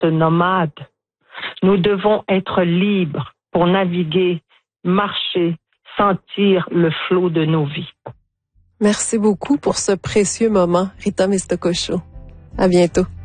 nomades. Nous devons être libres pour naviguer, marcher, sentir le flot de nos vies. Merci beaucoup pour ce précieux moment, Rita Mistokosho. À bientôt.